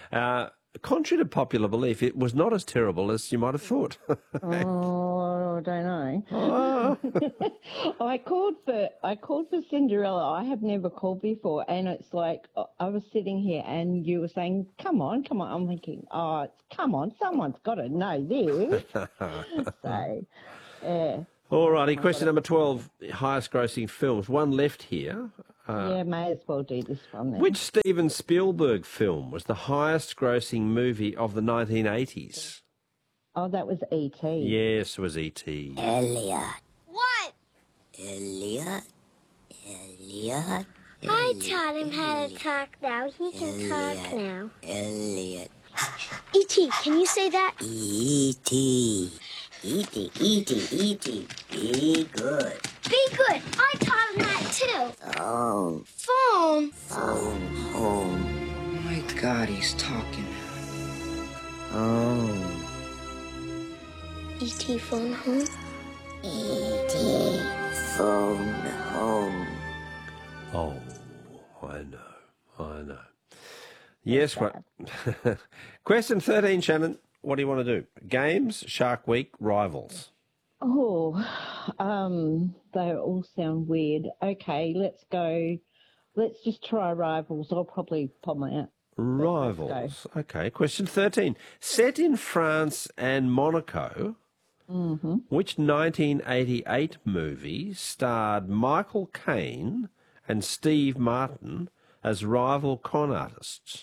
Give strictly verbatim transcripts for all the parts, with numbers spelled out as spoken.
Uh, contrary to popular belief, it was not as terrible as you might have thought. Oh, I don't know. Oh. I called for I called for Cinderella. I have never called before, and it's like uh, I was sitting here, and you were saying, "Come on, come on." I'm thinking, "Oh, come on, someone's got to know this." So, yeah. All righty, question number twelve, highest grossing films. One left here. Uh, yeah, may as well do this one then. Which Steven Spielberg film was the highest grossing movie of the nineteen eighties? Oh, that was E T Yes, it was E T Elliot. What? Elliot. Elliot. I taught him how to talk now. He can talk Elliot. now. Elliot. E T, can you say that? E T. E T. E T. E T. Be good. Be good. I taught him that too. Phone. Phone. Phone home. Oh my God, he's talking. Home. E T phone home. E T. Phone home. Oh, I know, I know. Yes, right. Question thirteen, Shannon. What do you want to do? Games, Shark Week, Rivals. Oh, um, they all sound weird. Okay, let's go. Let's just try Rivals. I'll probably pop my out. Rivals. Okay. Question thirteen. Set in France and Monaco, Mm-hmm. which nineteen eighty-eight movie starred Michael Caine and Steve Martin as rival con artists?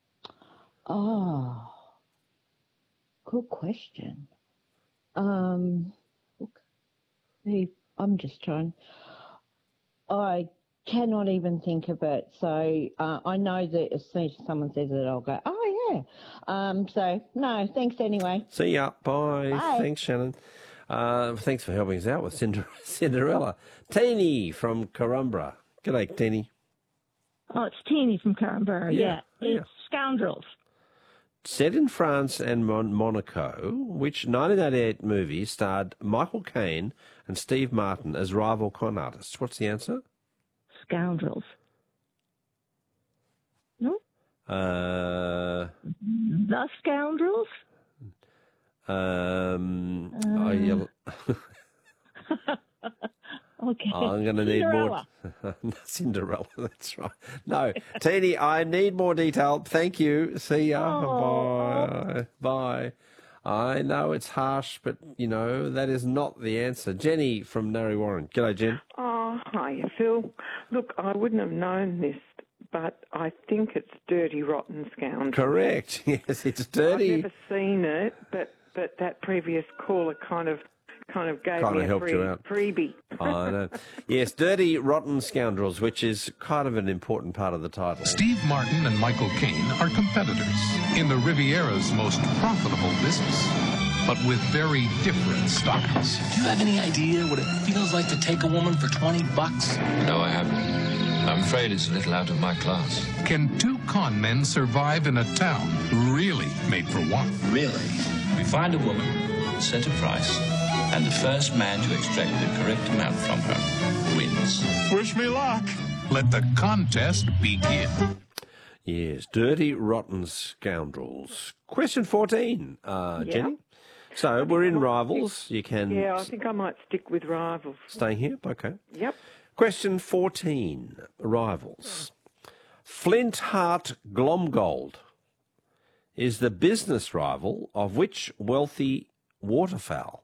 Oh, good question. Um, okay, I'm just trying. I cannot even think of it. So uh, I know that as soon as someone says it, I'll go, oh, yeah. Um, so, no, thanks anyway. See ya. Bye. Bye. Thanks, Shannon. Uh, thanks for helping us out with Cinder- Cinderella. Teeny from Corumbra. G'day, Teeny. Oh, it's Teeny from Canberra, yeah. Yeah, It's yeah. Scoundrels. Set in France and Mon- Monaco, which nineteen eighty-eight movie starred Michael Caine and Steve Martin as rival con artists? What's the answer? Scoundrels. No? Uh, The Scoundrels? um, oh, you'll- Okay. I'm going to need Cinderella. more. Cinderella, that's right. No, Teeny, I need more detail. Thank you. See ya. Oh. Bye. Bye. I know it's harsh, but, you know, that is not the answer. Jenny from Narre Warren. G'day, Jen. Oh, hiya, Phil. Look, I wouldn't have known this, but I think it's Dirty Rotten Scoundrel. Correct. Yes, it's dirty. I've never seen it, but, but that previous caller kind of kind of gave Kind me of a helped free, you out. freebie. I know. Yes, Dirty Rotten Scoundrels, which is kind of an important part of the title. Steve Martin and Michael Caine are competitors in the Riviera's most profitable business, but with very different styles. Do you have any idea what it feels like to take a woman for twenty bucks? No, I haven't. I'm afraid it's a little out of my class. Can two con men survive in a town really made for one? Really? We find a woman, set a price, and the first man to extract the correct amount from her wins. Wish me luck. Let the contest begin. Yes, Dirty Rotten Scoundrels. Question fourteen, uh, Yeah. Jenny. So we're in Rivals. You can Yeah, I think I might stick with Rivals. stay here. Okay. Yep. Question fourteen, Rivals. Flint Hart Glomgold is the business rival of which wealthy waterfowl?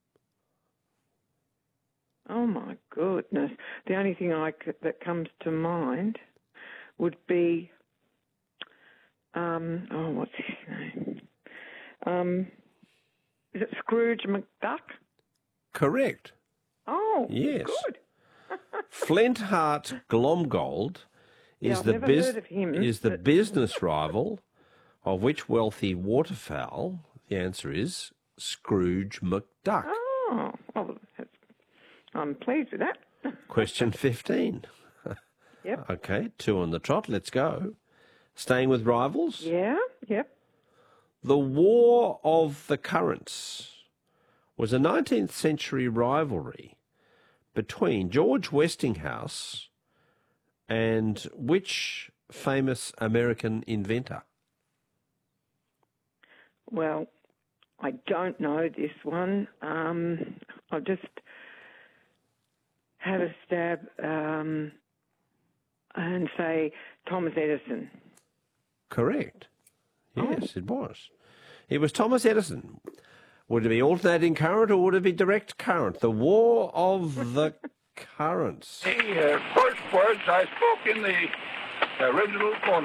Oh, my goodness. The only thing I c that comes to mind would be, um, oh, what's his name? Um, is it Scrooge McDuck? Correct. Oh, Yes. good. Flint Hart Glomgold Yeah, is I've the never bus- heard of him, is the but- business rival of which wealthy waterfowl? The answer is Scrooge McDuck. Oh, well, that's, I'm pleased with that. Question fifteen. Yep. Okay, two on the trot. Let's go. Staying with Rivals. Yeah, yep. The War of the Currents was a nineteenth century rivalry between George Westinghouse and which famous American inventor? Well, I don't know this one. Um, I'll just have a stab um, and say Thomas Edison. Correct. Yes, it was. It was Thomas Edison. Would it be alternating current or would it be direct current? The war of the currents. The uh, first words I spoke in the original phone